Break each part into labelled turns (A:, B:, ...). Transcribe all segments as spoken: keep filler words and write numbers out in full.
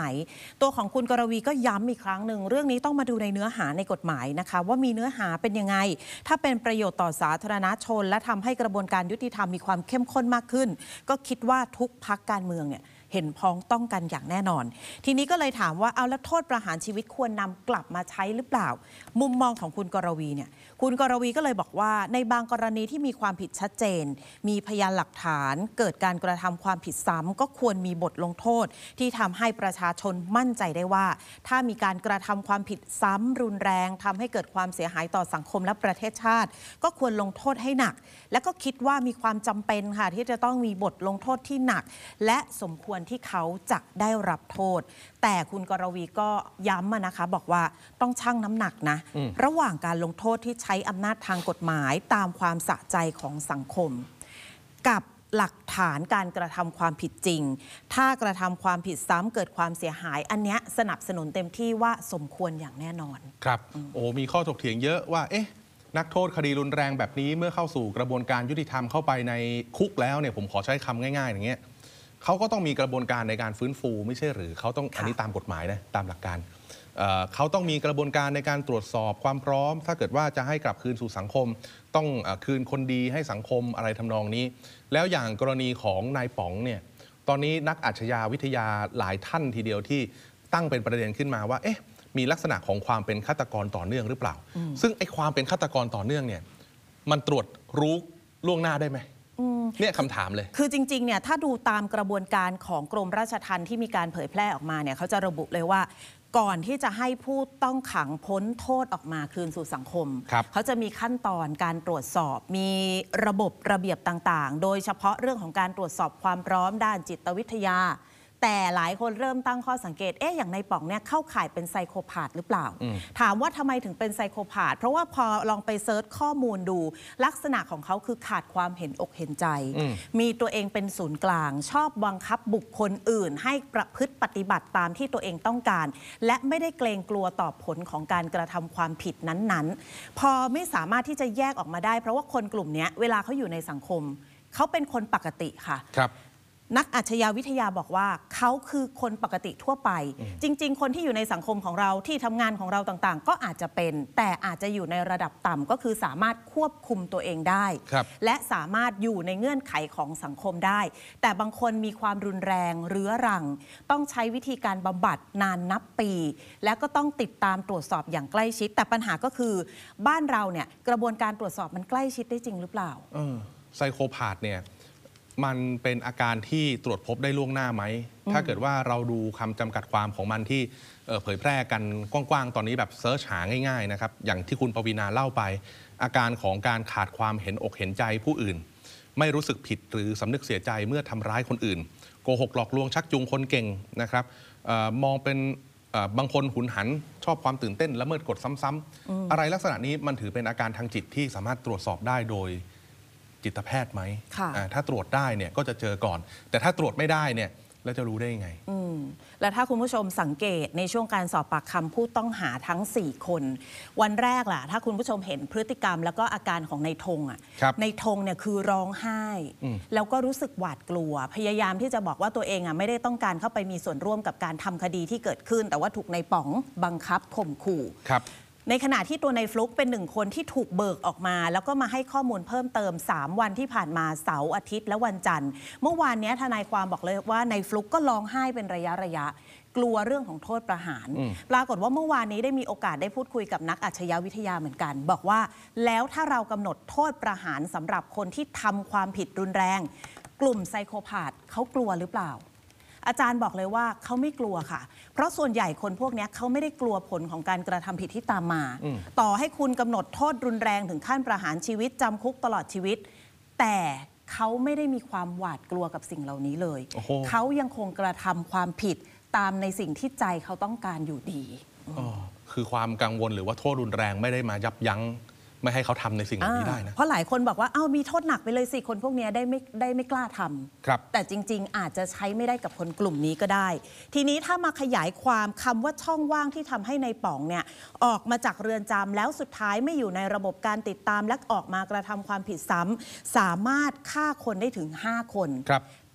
A: ตัวของคุณกรวีก็ย้ำอีกครั้งหนึ่งเรื่องนี้ต้องมาดูในเนื้อหาในกฎหมายนะคะว่ามีเนื้อหาเป็นยังไงถ้าเป็นประโยชน์ต่อสาธารณชนและทำให้กระบวนการยุติธรรมมีความเข้มข้นมากขึ้นก็คิดว่าทุกพรรคการเมืองเนี่ยเห็นพ้องต้องกันอย่างแน่นอนทีนี้ก็เลยถามว่าเอาแล้วโทษประหารชีวิตควรนำกลับมาใช้หรือเปล่ามุมมองของคุณกรวีเนี่ยคุณกรวีก็เลยบอกว่าในบางกรณีที่มีความผิดชัดเจนมีพยานหลักฐานเกิดการกระทำความผิดซ้ำก็ควรมีบทลงโทษที่ทำให้ประชาชนมั่นใจได้ว่าถ้ามีการกระทำความผิดซ้ำรุนแรงทำให้เกิดความเสียหายต่อสังคมและประเทศชาติก็ควรลงโทษให้หนักและก็คิดว่ามีความจำเป็นค่ะที่จะต้องมีบทลงโทษที่หนักและสมควรที่เขาจะได้รับโทษแต่คุณกรวีก็ย้ำนะคะบอกว่าต้องชั่งน้ำหนักนะระหว่างการลงโทษที่ใช้อำนาจทางกฎหมายตามความสะใจของสังคมกับหลักฐานการกระทำความผิดจริงถ้ากระทำความผิดซ้ำเกิดความเสียหายอันเนี้ยสนับสนุนเต็มที่ว่าสมควรอย่างแน่นอน
B: ครับโอ้มีข้อถกเถียงเยอะว่าเอ๊ะนักโทษคดีรุนแรงแบบนี้เมื่อเข้าสู่กระบวนการยุติธรรมเข้าไปในคุกแล้วเนี่ยผมขอใช้คำง่ายๆอย่างเงี้ยเขาก็ต้องมีกระบวนการในการฟื้นฟูไม่ใช่หรือเขาต้องอันนี้ตามกฎหมายนะตามหลักการเอ่อเขาต้องมีกระบวนการในการตรวจสอบความพร้อมถ้าเกิดว่าจะให้กลับคืนสู่สังคมต้องเอ่อคืนคนดีให้สังคมอะไรทำนองนี้แล้วอย่างกรณีของนายป๋องเนี่ยตอนนี้นักอาชญาวิทยาหลายท่านทีเดียวที่ตั้งเป็นประเด็นขึ้นมาว่าเอ๊ะมีลักษณะของความเป็นฆาตกรต่อเนื่องหรือเปล่าซึ่งไอ้ความเป็นฆาตกรต่อเนื่องเนี่ยมันตรวจรู้ล่วงหน้าได้ไหมเนี่ยคำถามเลย
A: คือจริงๆเนี่ยถ้าดูตามกระบวนการของกรมราชทัณฑ์ที่มีการเผยแพร่ออกมาเนี่ยเขาจะระบุเลยว่าก่อนที่จะให้ผู้ต้องขังพ้นโทษออกมาคืนสู่สังคมเขาจะมีขั้นตอนการตรวจสอบมีระบบระเบียบต่างๆโดยเฉพาะเรื่องของการตรวจสอบความพร้อมด้านจิตวิทยาแต่หลายคนเริ่มตั้งข้อสังเกตเอ๊ะอย่างในป๋องเนี่ยเข้าข่ายเป็นไซโคพาธหรือเปล่าถามว่าทำไมถึงเป็นไซโคพาธเพราะว่าพอลองไปเซิร์ชข้อมูลดูลักษณะของเขาคือขาดความเห็นอกเห็นใจมีตัวเองเป็นศูนย์กลางชอบบังคับบุคคลอื่นให้ประพฤติปฏิบัติตามที่ตัวเองต้องการและไม่ได้เกรงกลัวต่อผลของการกระทำความผิดนั้นๆพอไม่สามารถที่จะแยกออกมาได้เพราะว่าคนกลุ่มนี้เวลาเขาอยู่ในสังคมเขาเป็นคนปกติค่ะ
B: ครับ
A: นักอาชญาวิทยาบอกว่าเขาคือคนปกติทั่วไปจริงๆคนที่อยู่ในสังคมของเราที่ทำงานของเราต่างๆก็อาจจะเป็นแต่อาจจะอยู่ในระดับต่ำก็คือสามารถควบคุมตัวเองได้และสามารถอยู่ในเงื่อนไขของสังคมได้แต่บางคนมีความรุนแรงเรื้อรังต้องใช้วิธีการบำบัดนานนับปีและก็ต้องติดตามตรวจสอบอย่างใกล้ชิดแต่ปัญหาก็คือบ้านเราเนี่ยกระบวนการตรวจสอบมันใกล้ชิดได้จริงหรือเปล่า
B: ไซโคพาธเนี่ยมันเป็นอาการที่ตรวจพบได้ล่วงหน้าไหมถ้าเกิดว่าเราดูคำจำกัดความของมันที่เผยแพร่กันกว้างๆตอนนี้แบบเซิร์ชหาง่ายๆนะครับอย่างที่คุณปวีณาเล่าไปอาการของการขาดความเห็นอกเห็นใจผู้อื่นไม่รู้สึกผิดหรือสำนึกเสียใจเมื่อทำร้ายคนอื่นโกหกหลอกลวงชักจูงคนเก่งนะครับเอ่อมองเป็นบางคนหุนหันชอบความตื่นเต้นละเมิดกฎซ้ำๆอะไรลักษณะนี้มันถือเป็นอาการทางจิตที่สามารถตรวจสอบได้โดยจิตแพทย์ไหมถ้าตรวจได้เนี่ยก็จะเจอก่อนแต่ถ้าตรวจไม่ได้เนี่ยแล้วจะรู้ได้ยังไง
A: และถ้าคุณผู้ชมสังเกตในช่วงการสอบปากคำผู้ต้องหาทั้งสี่คนวันแรกล่ะถ้าคุณผู้ชมเห็นพฤติกรรมแล้วก็อาการของในธงอ่ะในธงเนี่ยคือร้องไห้แล้วก็รู้สึกหวาดกลัวพยายามที่จะบอกว่าตัวเองอ่ะไม่ได้ต้องการเข้าไปมีส่วนร่วมกับการทำคดีที่เกิดขึ้นแต่ว่าถูกในป๋องบังคับข่มขู่ในขณะที่ตัวในฟลุกเป็นหนึ่งคนที่ถูกเบิกออกมาแล้วก็มาให้ข้อมูลเพิ่มเติมสามวันที่ผ่านมาเสาร์อาทิตย์และวันจันทร์เมื่อวานนี้ทนายความบอกเลยว่าในฟลุกก็ร้องไห้เป็นระยะระยะกลัวเรื่องของโทษประหารปรากฏว่าเมื่อวานนี้ได้มีโอกาสได้พูดคุยกับนักอาชญาวิทยาเหมือนกันบอกว่าแล้วถ้าเรากำหนดโทษประหารสำหรับคนที่ทำความผิดรุนแรงกลุ่มไซโคพาธเขากลัวหรือเปล่าอาจารย์บอกเลยว่าเขาไม่กลัวค่ะเพราะส่วนใหญ่คนพวกนี้เขาไม่ได้กลัวผลของการกระทำผิดที่ตามมาต่อให้คุณกำหนดโทษรุนแรงถึงขั้นประหารชีวิตจำคุกตลอดชีวิตแต่เขาไม่ได้มีความหวาดกลัวกับสิ่งเหล่านี้เลยเขายังคงกระทำความผิดตามในสิ่งที่ใจเขาต้องการอยู่ดี
B: คือความกังวลหรือว่าโทษรุนแรงไม่ได้มายับยั้งไม่ให้เขาทำในสิ่งเหล่านี้ได้นะ
A: เพราะหลายคนบอกว่าเอ้ามีโทษหนักไปเลยสิคนพวกนี้ได้ไม่ได้ไม่กล้าทำแต่จริงๆอาจจะใช้ไม่ได้กับคนกลุ่มนี้ก็ได้ทีนี้ถ้ามาขยายความคำว่าช่องว่างที่ทำให้ในป๋องเนี่ยออกมาจากเรือนจำแล้วสุดท้ายไม่อยู่ในระบบการติดตามและออกมากระทำความผิดซ้ำสามารถฆ่าคนได้ถึงห้าคน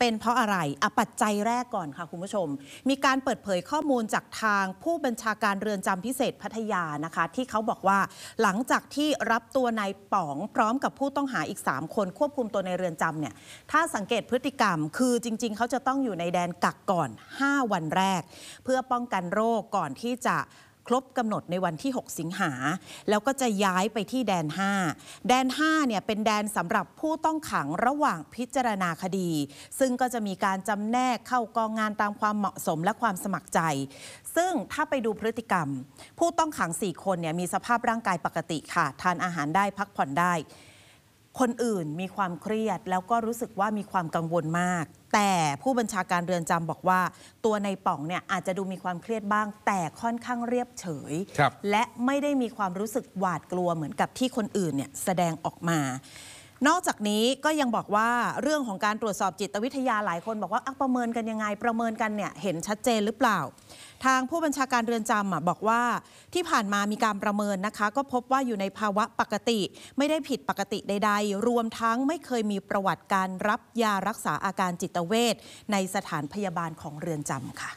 A: เป็นเพราะอะไรอ่ะปัจจัยแรกก่อนค่ะคุณผู้ชมมีการเปิดเผยข้อมูลจากทางผู้บัญชาการเรือนจำพิเศษพัทยานะคะที่เขาบอกว่าหลังจากที่รับตัวนายป๋องพร้อมกับผู้ต้องหาอีกสามคนควบคุมตัวในเรือนจำเนี่ยถ้าสังเกตพฤติกรรมคือจริงๆเขาจะต้องอยู่ในแดนกักก่อนห้าวันแรกเพื่อป้องกันโรคก่อนที่จะครบกำหนดในวันที่หกสิงหาแล้วก็จะย้ายไปที่แดนห้าแดนห้าเนี่ยเป็นแดนสำหรับผู้ต้องขังระหว่างพิจารณาคดีซึ่งก็จะมีการจำแนกเข้ากองงานตามความเหมาะสมและความสมัครใจซึ่งถ้าไปดูพฤติกรรมผู้ต้องขังสี่คนเนี่ยมีสภาพร่างกายปกติค่ะทานอาหารได้พักผ่อนได้คนอื่นมีความเครียดแล้วก็รู้สึกว่ามีความกังวลมากแต่ผู้บัญชาการเรือนจำบอกว่าตัวในป๋องเนี่ยอาจจะดูมีความเครียดบ้างแต่ค่อนข้างเรียบเฉยและไม่ได้มีความรู้สึกหวาดกลัวเหมือนกับที่คนอื่นเนี่ยแสดงออกมานอกจากนี้ก็ยังบอกว่าเรื่องของการตรวจสอบจิตวิทยาหลายคนบอกว่าประเมินกันยังไงประเมินกันเนี่ยเห็นชัดเจนหรือเปล่าทางผู้บัญชาการเรือนจำบอกว่าที่ผ่านมามีการประเมินนะคะก็พบว่าอยู่ในภาวะปกติไม่ได้ผิดปกติใดๆรวมทั้งไม่เคยมีประวัติการรับยารักษาอาการจิตเวชในสถานพยาบาลของเรือนจำค่ะ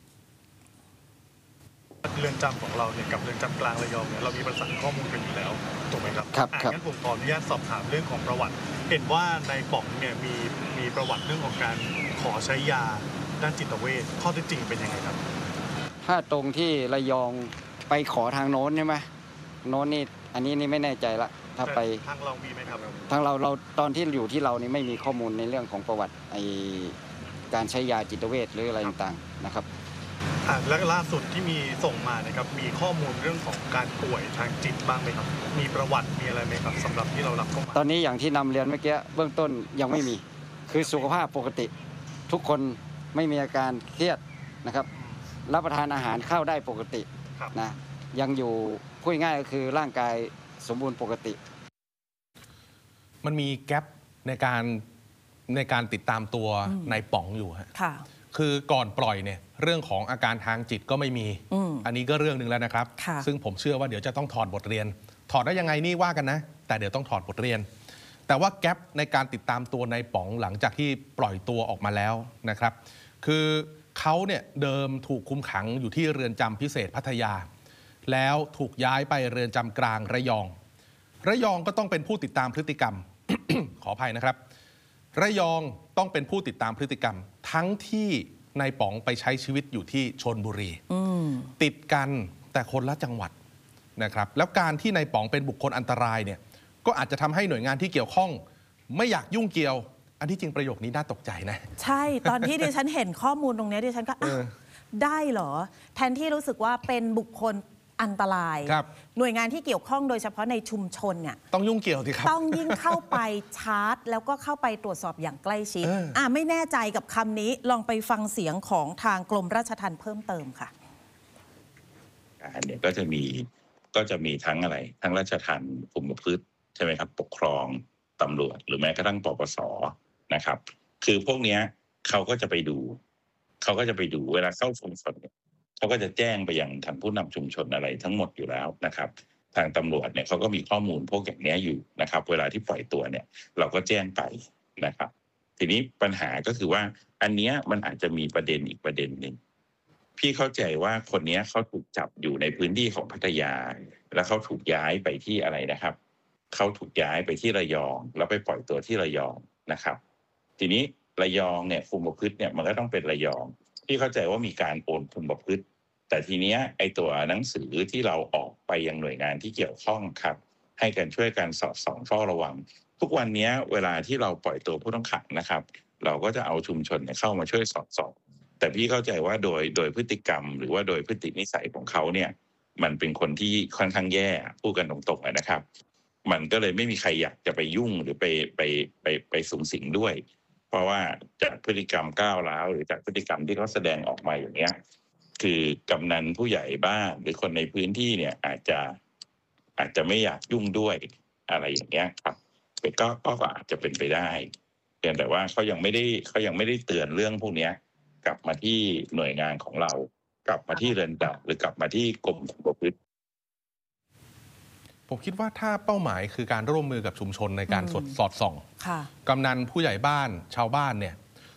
C: เรือนจำของเราเนี่ยกับเรือนจำกลางระยองเนี่ยเรามีประสานข้อมูลกันอยู่แล้วถูกไหมครับ
D: ครับครับ
C: งั้นผมขออนุญาตสอบถามเรื่องของประวัติเห็นว่าในป๋องเนี่ยมีมีประวัติเรื่องของการขอใช้ยาด้านจิตเวชข้อเท็จจริงเป็นยังไงครับ
D: ถ้าตรงที่ระยองไปขอทางโน้นใช่ไหมโน้นนี่อันนี้นี่ไม่แน่ใจละถ้าไป
C: ทางเรามีไหมครับ
D: ทางเราเราตอนที่อยู่ที่เรานี่ไม่มีข้อมูลในเรื่องของประวัติไอการใช้ยาจิตเวชหรืออะไรต่างๆนะครับ
C: และล่าสุดที่มีส่งมานะครับมีข้อมูลเรื่องของการป่วยทางจิตบ้างไหมครับมีประวัติมีอะไรไหมครับสำหรับที่เรารับเข้ามา
D: ตอนนี้อย่างที่นำเรียนเมื่อกี้เบื้องต้นยังไม่มีคือสุขภาพปกติทุกคนไม่มีอาการเครียดนะครับรับประทานอาหารเข้าได้ปกตินะยังอยู่พูดง่ายก็คือร่างกายสมบูรณ์ปกติ
B: มันมีแกลบในการในการติดตามตัวในป๋องอยู่ฮะคือก่อนปล่อยเนี่ยเรื่องของอาการทางจิตก็ไม่มี อ, อันนี้ก็เรื่องหนึ่งแล้วนะครับซึ่งผมเชื่อว่าเดี๋ยวจะต้องถอดบทเรียนถอดได้ยังไงนี่ว่ากันนะแต่เดี๋ยวต้องถอดบทเรียนแต่ว่าแกลบในการติดตามตัวในป๋องหลังจากที่ปล่อยตัวออกมาแล้วนะครับคือเขาเนี่ยเดิมถูกคุมขังอยู่ที่เรือนจำพิเศษพัทยาแล้วถูกย้ายไปเรือนจำกลางระยองระยองก็ต้องเป็นผู้ติดตามพฤติกรรม ขออภัยนะครับระยองต้องเป็นผู้ติดตามพฤติกรรมทั้งที่นายป๋องไปใช้ชีวิตอยู่ที่ชลบุรีติดกันแต่คนละจังหวัดนะครับแล้วการที่นายป๋องเป็นบุคคลอันตรายเนี่ยก็อาจจะทำให้หน่วยงานที่เกี่ยวข้องไม่อยากยุ่งเกี่ยวอันที่จริงประโยคนี้น่าตกใจนะ
A: ใช่ตอนที่ดิฉันเห็นข้อมูลตรงนี้ดิฉันก็ได้เหรอแทนที่รู้สึกว่าเป็นบุคคลอันตรายหน่วยงานที่เกี่ยวข้องโดยเฉพาะในชุมชนเนี่ย
B: ต้องยุ่งเกี่ยวสิครับ
A: ต้องยิ่งเข้าไปชาร์จแล้วก็เข้าไปตรวจสอบอย่างใกล้ชิดอ่าไม่แน่ใจกับคำนี้ลองไปฟังเสียงของทางกรมราชทัณฑ์เพิ่มเติมค่ะ
E: อันนี้ก็จะมีก็จะมีทั้งอะไรทั้งราชทัณฑ์คุมประพฤติใช่ไหมครับปกครองตำรวจหรือแม้กระทั่งปปส.นะครับคือพวกนี้เขาก็จะไปดูเขาก็จะไปดูเวลาเข้าชุมชนเขาก็จะแจ้งไปยังทางผู้นำชุมชนอะไรทั้งหมดอยู่แล้วนะครับทางตำรวจเนี่ยเขาก็มีข้อมูลพวกอย่างนี้อยู่นะครับเวลาที่ปล่อยตัวเนี่ยเราก็แจ้งไปนะครับทีนี้ปัญหาก็คือว่าอันนี้มันอาจจะมีประเด็นอีกประเด็นหนึ่งพี่เข้าใจว่าคนนี้เขาถูกจับอยู่ในพื้นที่ของพัทยาแล้วเขาถูกย้ายไปที่อะไรนะครับเขาถูกย้ายไปที่ระยองแล้วไปปล่อยตัวที่ระยองนะครับทีนี้ระยองเนี่ยคุมประพฤติเนี่ยมันก็ต้องเป็นระยองพี่เข้าใจว่ามีการโอนคุมประพฤติแต่ทีเนี้ยไอตัวหนังสือที่เราออกไปยังหน่วยงานที่เกี่ยวข้องครับให้กันช่วยกันสอดส่องเฝ้าระวังทุกวันนี้เวลาที่เราปล่อยตัวผู้ต้องขังนะครับเราก็จะเอาชุมชนเข้ามาช่วยสอดส่องแต่พี่เข้าใจว่าโดยโดยพฤติกรรมหรือว่าโดยพฤตินิสัยของเขาเนี่ยมันเป็นคนที่ค่อนข้างแย่พูดกันตรงๆนะครับมันก็เลยไม่มีใครอยากจะไปยุ่งหรือไปไปไปไปสุงสิงด้วยเพราะว่าจากพฤติกรรมก้าวร้าวหรือจากพฤติกรรมที่เขาแสดงออกมาอย่างเงี้ยคือกำนันผู้ใหญ่บ้านหรือคนในพื้นที่เนี่ยอาจจะอาจจะไม่อยากยุ่งด้วยอะไรอย่างเงี้ยครับแต่ก็ก็อาจจะเป็นไปได้เพียงแต่ว่าเขายังไม่ได้เขายังไม่ได้เตือนเรื่องพวกนี้กลับมาที่หน่วยงานของเรากลับมาที่เรือนจำหรือกลับมาที่กรมคุมประพฤติ
B: ผมคิดว่าถ้าเป้าหมายคือการร่วมมือกับชุมชนในการสอดสอดส่องกำนันผู้ใหญ่บ้านชาวบ้านเนี่ย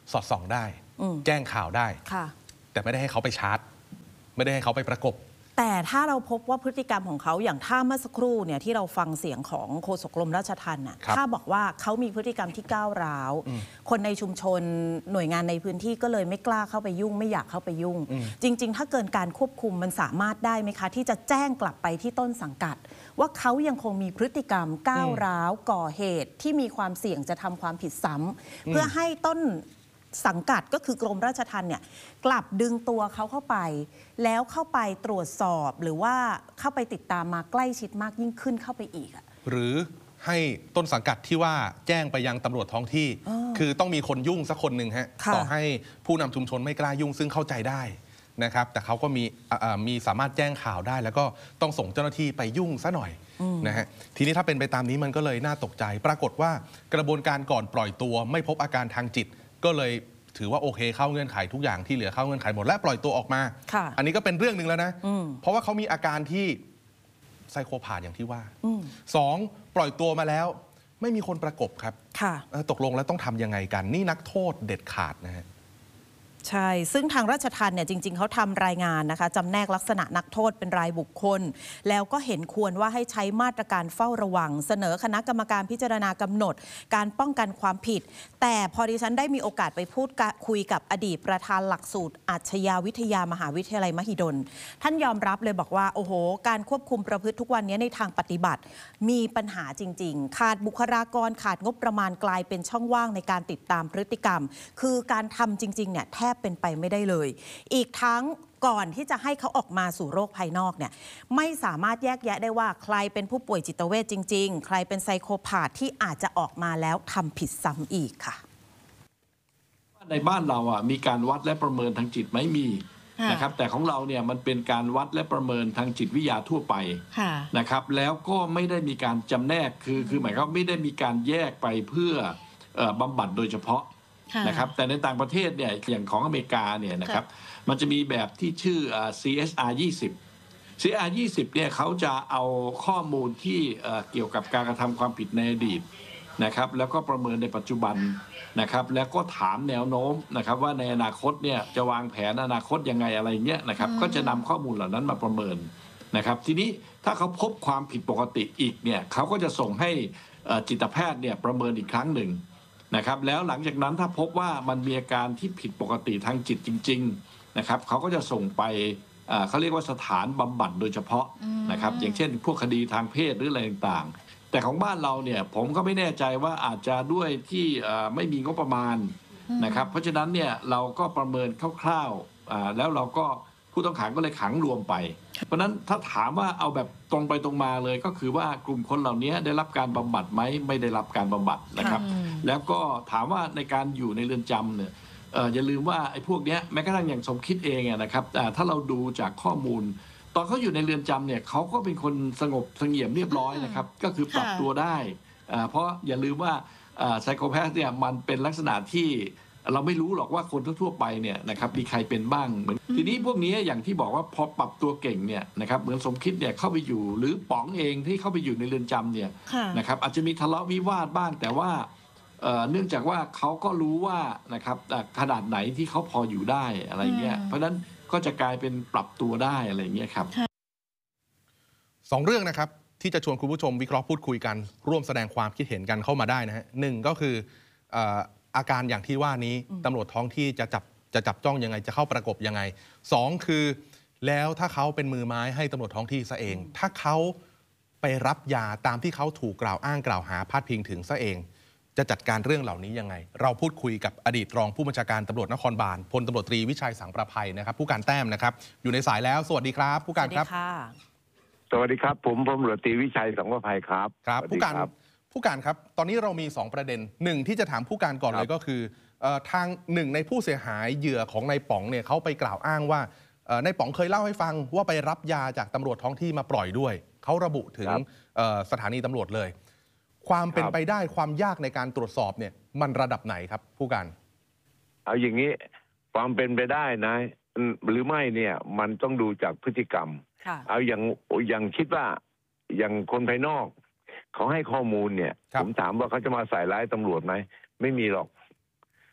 B: สอดส่องได้
A: อืม
B: แจ้งข่าวได้
A: ค่ะ
B: แต่ไม่ได้ให้เขาไปชาร์จ ไม่ได้ให้เขาไปประกบ
A: แต่ถ้าเราพบว่าพฤติกรรมของเขาอย่างท่าเมื่อสักครู่เนี่ยที่เราฟังเสียงของโฆษกกรมราชทัณฑ์น่ะ
B: ครับ
A: ถ้าบอกว่าเขามีพฤติกรรมที่ก้าวร้าว คนในชุมชนหน่วยงานในพื้นที่ก็เลยไม่กล้าเข้าไปยุ่งไม่อยากเข้าไปยุ่ง จริง ๆ ถ้าเกินการควบคุมมันสามารถได้ไหมคะ ที่จะแจ้งกลับไปที่ต้นสังกัด ว่าเขายังคงมีพฤติกรรมก้าวร้าวก่อเหตุที่มีความเสี่ยงจะทำความผิดซ้ำเพื่อให้ต้นสังกัดก็คือกรมราชทัณฑ์เนี่ยกลับดึงตัวเขาเข้าไป แล้วเข้าไปตรวจสอบหรือว่าเข้าไปติดตามมาใกล้ชิดมากยิ่งขึ้นเข้าไปอีกอะ
B: หรือให้ต้นสังกัดที่ว่าแจ้งไปยังตำรวจท้องที่ คือต้องมีคนยุ่งสักคนหนึ่งฮะ
A: ค่ะ
B: ต่อให้ผู้นำชุมชนไม่กล้ายุ่งซึ่งเข้าใจได้นะครับแต่เขาก็มีอ่าอ่ามีสามารถแจ้งข่าวได้ แล้วก็ต้องส่งเจ้าหน้าที่ไปยุ่งซะหน่อยนะฮะทีนี้ถ้าเป็นไปตามนี้มันก็เลยน่าตกใจ ปรากฏว่ากระบวนการก่อนปล่อยตัวไม่พบอาการทางจิต ก็เลยถือว่าโอเคเข้าเงื่อนไขทุกอย่างที่เหลือเข้าเงื่อนไขหมดและปล่อยตัวออกมา
A: ค่ะ
B: อันนี้ก็เป็นเรื่องหนึ่งแล้วนะ
A: อืม
B: เพราะว่าเขามีอาการที่ไซโคพาธอย่างที่ว่า
A: อืม
B: สองปล่อยตัวมาแล้ว ไม่มีคนประกบครับ
A: ค่ะ
B: เอ่อตกลงแล้วต้องทำยังไงกัน นี่นักโทษเด็ดขาดนะฮะ
A: ใช่ ซึ่งทางราชทัณฑ์เนี่ยจริง ๆ เขาทำรายงานนะคะจำแนกลักษณะนักโทษเป็นรายบุคคล แล้วก็เห็นควรว่าให้ใช้มาตรการเฝ้าระวัง เสนอคณะกรรมการพิจารณากำหนด การป้องกันความผิด แต่พอดิฉันได้มีโอกาสไปพูดกะคุยกับอดีตประธานหลักสูตรอาชญาวิทยามหาวิทยาลัยมหิดล ท่านยอมรับเลยบอกว่าโอ้โหการควบคุมประพฤติทุกวันนี้ในทางปฏิบัติ มีปัญหาจริง ๆ ขาดบุคลากรขาดงบประมาณกลายเป็นช่องว่างในการติดตามพฤติกรรม คือการทำจริงๆเนี่ยแทบเป็นไปไม่ได้เลยอีกทั้งก่อนที่จะให้เขาออกมาสู่โรคภายนอกเนี่ยไม่สามารถแยกแยะได้ว่าใครเป็นผู้ป่วยจิตเวชจริงๆใครเป็นไซโคพาธที่อาจจะออกมาแล้วทำผิดซ้ำอีกค่ะ
F: ในบ้านเราอ่ะมีการวัดและประเมินทางจิตไหมมี
A: ค่ะ
F: นะครับแต่ของเราเนี่ยมันเป็นการวัดและประเมินทางจิตวิทยาทั่วไปนะครับแล้วก็ไม่ได้มีการจำแนกคือคือหมายความไม่ได้มีการแยกไปเพื่อเอ่อบำบัดโดยเฉพาะนะครับแต่ในต่างประเทศเนี่ยอย่างของอเมริกาเนี่ยนะครับมันจะมีแบบที่ชื่อ ซี เอส อาร์ ยี่สิบ ซี เอส อาร์ ยี่สิบเนี่ยเขาจะเอาข้อมูลที่เอ่อเกี่ยวกับการกระทำความผิดในอดีตนะครับแล้วก็ประเมินในปัจจุบันนะครับแล้วก็ถามแนวโน้มนะครับว่าในอนาคตเนี่ยจะวางแผนอนาคตยังไงอะไรเงี้ยนะครับก็จะนำข้อมูลเหล่านั้นมาประเมินนะครับทีนี้ถ้าเขาพบความผิดปกติอีกเนี่ยเขาก็จะส่งให้เอ่อจิตแพทย์เนี่ยประเมินอีกครั้งหนึ่งนะครับแล้วหลังจากนั้นถ้าพบว่ามันมีอาการที่ผิดปกติทางจิตจริงๆนะครับเขาก็จะส่งไปเอ่อเขาเรียกว่าสถานบำบัดโดยเฉพาะนะครับอย่างเช่นพวกคดีทางเพศหรืออะไรต่างๆแต่ของบ้านเราเนี่ยผมก็ไม่แน่ใจว่าอาจจะด้วยที่เอ่อไม่มีงบประมาณนะครับเพราะฉะนั้นเนี่ยเราก็ประเมินคร่าวๆอ่าแล้วเราก็ผู้ต้องขังก็เลยขังรวมไป เพราะฉะนั้นถ้าถามว่าเอาแบบตรงไปตรงมาเลยก็คือว่ากลุ่มคนเหล่านี้ได้รับการบำบัดไหมไม่ได้รับการบำบัดนะครับแล้วก็ถามว่าในการอยู่ในเรือนจำเนี่ยเอ่ออย่าลืมว่าไอ้พวกเนี้ยแม้กระทั่งอย่างสมคิดเองอะนะครับอ่าถ้าเราดูจากข้อมูล ตอนเขาอยู่ในเรือนจำเนี่ยเขาก็เป็นคนสงบเสงี่ยมเรียบร้อยนะครับก็คือปรับตัวได้อ่าเพราะอย่าลืมว่าไซโคแพธเนี่ยมันเป็นลักษณะที่เราไม่รู้หรอกว่าคนทั่วๆไปเนี่ยนะครับมีใครเป็นบ้างเหมือนทีนี้พวกนี้อย่างที่บอกว่าพอปรับตัวเก่งเนี่ยนะครับเหมือนสมคิดเนี่ยเข้าไปอยู่หรือป๋องเองที่เข้าไปอยู่ในเรือนจำเนี่ยนะครับอาจจะมีทะเลาะวิวาทบ้างแต่ว่าเอ่อเนื่องจากว่าเขาก็รู้ว่านะครับอ่าขนาดไหนที่เขาพออยู่ได้อะไรเงี้ยเพราะฉะนั้นก็จะกลายเป็นปรับตัวได้อะไรเงี้ยครับ
B: สองเรื่องนะครับที่จะชวนคุณผู้ชมวิเคราะห์พูดคุยกันร่วมแสดงความคิดเห็นกันเข้ามาได้นะฮะหนึ่งก็คือเอ่ออาการอย่างที่ว่านี้ตำรวจท้องที่จะจับจะจับจ้องยังไงจะเข้าประกบยังไงสองคือแล้วถ้าเขาเป็นมือไม้ให้ตำรวจท้องที่ซะเอง ถ้าเขาไปรับยาตามที่เขาถูกกล่าวอ้างกล่าวหาพาดพิงถึงซะเอง จะจัดการเรื่องเหล่านี้ยังไงเราพูดคุยกับอดีตรองผู้บัญชาการตำรวจนครบาลพลตำรวจตรีวิชัยสังประภัยนะครับผู้การแต้มนะครับอยู่ในสายแล้วสวัสดีครับผู้การครับ
G: สวัสดีครับผมพลตำรวจตรีวิชัยสังประภัยครับ
B: ครับผู้การผู้การครับตอนนี้เรามีสองประเด็นหนึ่งที่จะถามผู้การก่อนเลยก็คือทางหนึ่งในผู้เสียหายเหยื่อของนายป๋องเนี่ยเขาไปกล่าวอ้างว่านายป๋องเคยเล่าให้ฟังว่าไปรับยาจากตำรวจท้องที่มาปล่อยด้วยเขาระบุถึงสถานีตำรวจเลยความเป็นไปได้ความยากในการตรวจสอบเนี่ยมันระดับไหนครับผู้การ
G: เอาอย่างนี้ความเป็นไปได้นะหรือไม่เนี่ยมันต้องดูจากพฤติกรรมเอาอย่างอย่างคิดว่าอย่างคนภายนอกเขาให้ข้อมูลเนี่ยผมถามว่าเขาจะมาใส่ร้ายตำรวจไหมไม่มีหรอก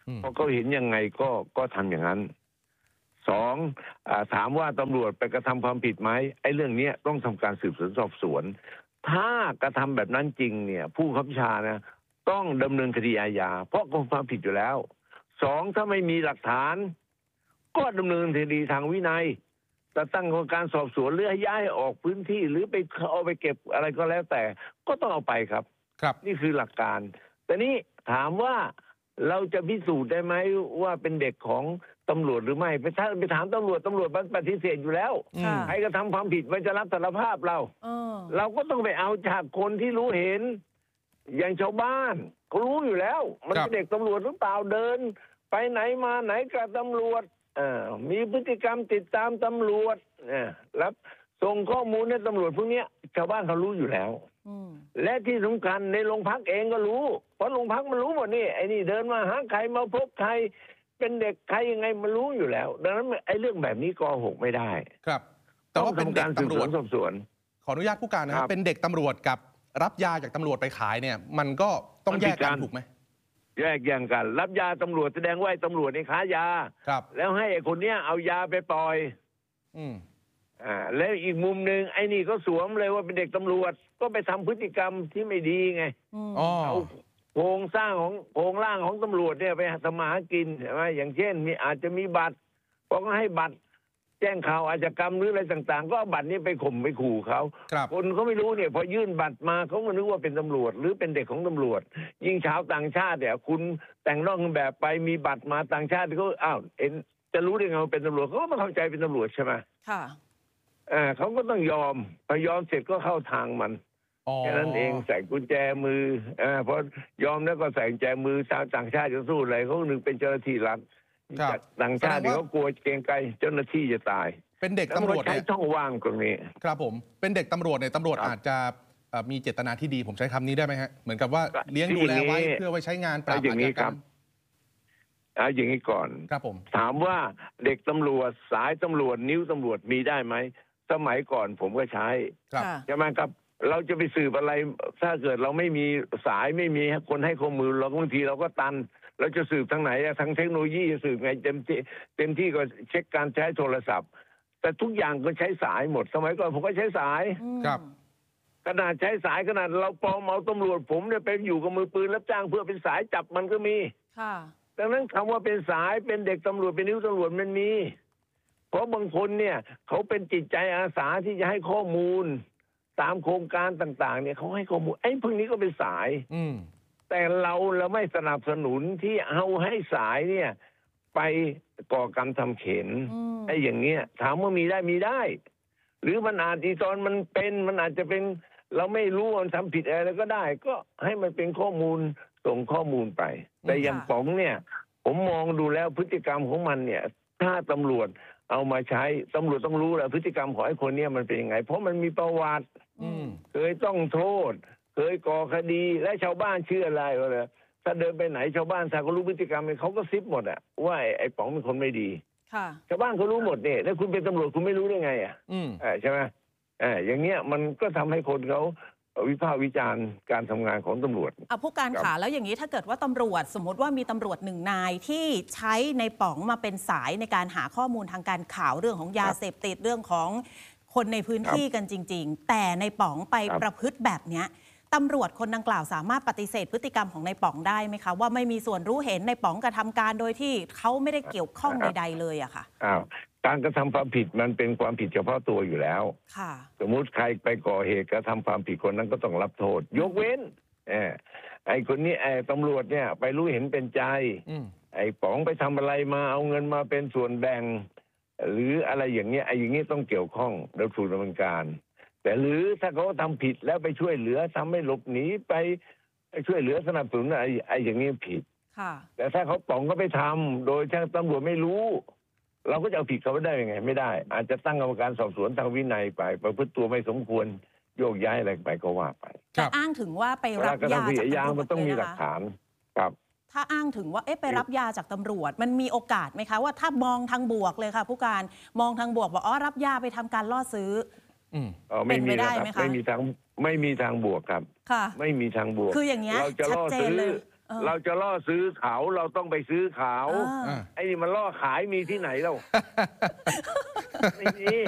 G: เพราะเขาเห็นยังไงก็ก็ทำอย่างนั้นสองอาถามว่าตำรวจไปกระทำความผิดไหมไอ้เรื่องนี้ต้องทำการสืบสวนสอบสวนถ้ากระทำแบบนั้นจริงเนี่ยผู้บังคับบัญชานะต้องดำเนินคดีอาญาเพราะกระทำความผิดอยู่แล้วสองถ้าไม่มีหลักฐานก็ดำเนินคดีทางวินัยจะตั้งกรรมการสอบสวนหรือย้ายออกพื้นที่หรือไปเอาไปเก็บอะไรก็แล้วแต่ก็ต้องเอาไปครับ
B: ครับ
G: นี่คือหลักการแต่นี้ถามว่าเราจะพิสูจน์ได้ไหมว่าเป็นเด็กของตำรวจหรือไม่ไปถ้าไปถามตำรวจตำรวจมันปฏิเสธอยู่แล้วใครกระทำความผิดมันจะรับสารภาพเราเราก็ต้องไปเอาจากคนที่รู้เห็นอย่างชาวบ้านเขารู้อยู่แล้วมันเป็นเด็กตำรวจหรือเปล่าเดินไปไหนมาไหนกับตำรวจมีพฤติกรรมติดตามตำรวจรับส่งข้อมูลให้ตำรวจพวกนี้ชาวบ้านเขารู้อยู่แล้วและที่สำคัญในโรงพักเองก็รู้เพราะโรงพักมันรู้หมดนี่ไอ้นี่เดินมาหาใครมาพบใครเป็นเด็กใครยังไงมันรู้อยู่แล้วดังนั้นไอ้เรื่องแบบนี้โกหกไม่ได้
B: ครับแต่ว่าเป็นเด็กตำรวจ
G: สอบสวน
B: ขออนุญาตผู้การนะครับเป็นเด็กตำรวจกับรับยาจากตำรวจไปขายเนี่ยมันก็ต้องแยกกันถูกไหม
G: แยกแยกกันรับยาตำรวจแสดงว่าตำรวจในค้ายา
B: ครับ
G: แล้วให้ไอ้คนเนี้ยเอายาไปปล่อย
B: อืม
G: อ่าแล้วอีกมุมหนึ่งไอ้นี่ก็สวมเลยว่าเป็นเด็กตำรวจก็ไปทำพฤติกรรมที่ไม่ดีไงเอาโครงสร้างของโครงร่างของตำรวจเนี่ยไปทำมาหากินใช่ไหมอย่างเช่นมีอาจจะมีบัตรพอก็ให้บัตรแจ้งข่าวอาชญากรรมหรืออะไรต่างๆก็เอาบัตรนี้ไปข่มไปขู่เขาคนเขาไม่รู้เนี่ยพอยื่นบัตรมาเขาก็นึกว่าเป็นตำรวจหรือเป็นเด็กของตำรวจยิ่งชาวต่างชาติเนี่ยคุณแต่งนอกเครื่องแบบไปมีบัตรมาต่างชาติเขาอ้าวเอ็นจะรู้ได้ไงว่าเป็นตำรวจเขาก็ไม่เข้าใจเป็นตำรวจใช่ไหม
A: ค่ะ
G: อ่าเขาก็ต้องยอมพอยอมเสร็จก็เข้าทางมันแค่นั้นเองใส่กุญแจมืออ่าพอยอมแล้วก็ใส่กุญแจมือชาวต่างชาติจะสู้อะไรเขาหนึ่งเป็นเจ้าหน้าที่รัฐต่างชาติเดี๋ยวเขากลัวเกรงไกรเจ้าหน้าที่จะตาย
B: เป็นเด็กตำรวจ
G: ใช้ช่องว่างตรงนี้
B: ครับผมเป็นเด็กตำรวจเนี่ยตำรวจอาจจะมีเจตนาที่ดีผมใช้คำนี้ได้ไหมฮะเหมือนกับว่าเลี้ยงดูแลไว้เพื่อไว้ใช้งานปราบอาชญากรรม
G: เอาอย่างนี้ก่อน
B: ครับผม
G: ถามว่าเด็กตำรวจสายตำรวจนิ้วตำรวจมีได้ไหมสมัยก่อนผมก็ใช้ใช่ไหมครับเราจะไปสืบอะไรถ้าเกิดเราไม่มีสายไม่มีคนให้ข้อมูลเราบางทีเราก็ตันเราจะสืบทางไหนทางเทคโนโลยีจะสืบไงเต็มที่เต็มที่ก็เช็คการใช้โทรศัพท์แต่ทุกอย่างก็ใช้สายหมดสมัยก่อนผมก็ใช้สาย
B: ครับ
G: ขนาดใช้สายขนาดเราปลอมเอาตำรวจผมเนี่ยไปอยู่กับมือปืนรับจ้างเพื่อเป็นสายจับมันก็มี
A: ค่ะ
G: ดังนั้นคำว่าเป็นสายเป็นเด็กตำรวจเป็นนิ้วตำรวจมันมีเพราะบางคนเนี่ยเขาเป็นจิตใจอาสาที่จะให้ข้อมูลตามโครงการต่างๆเนี่ยเขาให้ข้อมูลไอ้พวกนี้ก็เป็นสาย
B: อืม
G: แต่เราเราไม่สนับสนุนที่เอาให้สายเนี่ยไปก่อกรรมทำเข็นไอ้อย่างเงี้ยถามว่ามีได้มีได้หรือมันอาจที่ตอนมันเป็นมันอาจจะเป็นเราไม่รู้มันทำผิดอะไรก็ได้ก็ให้มันเป็นข้อมูลส่งข้อมูลไปแต่อย่างป๋องเนี่ยผมมองดูแล้วพฤติกรรมของมันเนี่ยถ้าตำรวจเอามาใช้ตำรวจต้องรู้แหละพฤติกรรมของไอ้คนเนี้ยมันเป็นยังไงเพราะมันมีประวัติเคยต้องโทษเคยก่อคดีและชาวบ้านเชื่ออะไรวะเลยถ้าเดินไปไหนชาวบ้านถ้าเขารู้พฤติกรรมเขาก็ซิปหมดอะว่าไอ้ป๋องเป็นคนไม่ดีชาวบ้านเขารู้หมดเนี่ยแล้วคุณเป็นตำรวจคุณไม่รู้ได้ไงอะใช่ไหมอย่างเงี้ยมันก็ทำให้คนเขาวิพากษ์วิจารณ์การทำงานของตำรวจ
A: อ่ะผู้การขาแล้วอย่างนี้ถ้าเกิดว่าตำรวจสมมติว่ามีตำรวจหนึ่งนายที่ใช้ในป๋องมาเป็นสายในการหาข้อมูลทางการข่าวเรื่องของยาเสพติดเรื่องของคนในพื้นที่กันจริงๆแต่ในป๋องไปประพฤติแบบเนี้ยตำรวจคนดังกล่าวสามารถปฏิเสธพฤติกรรมของในป๋องได้ไหมคะว่าไม่มีส่วนรู้เห็นในป๋องกระทำการโดยที่เขาไม่ได้เกี่ยวข้องใดๆเลยอะค่ะ
G: อ้าวการกระทำความผิดมันเป็นความผิดเฉพาะตัวอยู่แล้ว
A: ค่ะ
G: สมมุติใครไปก่อเหตุกระทำความผิดคนนั้นก็ต้องรับโทษยกเว้นเออไอ้คนนี้ไอ้ตำรวจเนี่ยไปรู้เห็นเป็นใจไอ้ป๋องไปทำอะไรมาเอาเงินมาเป็นส่วนแบ่งหรืออะไรอย่างเงี้ยไอ้อย่างเงี้ยต้องเกี่ยวข้องแล้วถูกดำเนินการแต่หรือถ้าเขาทำผิดแล้วไปช่วยเหลือทำให้หลบหนีไปช่วยเหลือสนับสนุนไอ้ไอ้อย่างนี้ผิดแต่ถ้าเขาป๋องก็ไปทำโดยทางตำรวจไม่รู้เราก็จะเอาผิดเขาไม่ได้ยังไงไม่ได้อาจจะตั้งกรรมการสอบสวนทางวินัยไปประพฤติตัวไม่สมควรโยกย้ายอะไรไปก็ว่าไป
A: แต่อ้างถึงว่าไปรับยาจากตำรวจ
G: มันต้องมีหลักฐานครับ
A: ถ้าอ้างถึงว่าเอ๊ะไปรับยาจากตำรวจมันมีโอกาสไหมคะว่าถ้ามองทางบวกเลยค่ะผู้การมองทางบวกบอกอ๋อรับยาไปทำการล่อซื้อ
G: เป็นไปได้ไหมคะไม่มีทางไม่มีทางบวกครับ
A: ค่ะ
G: ไม่มีทางบวก
A: คืออย่างเงี้ย
G: เราจะล่อซื้อ
A: เออ
G: เราจะล่อซื้อเขาเราต้องไปซื้อเขา
A: เออ
G: ไอ้นี่มันล่อขายมีที่ไหนแล้ว ไม่มี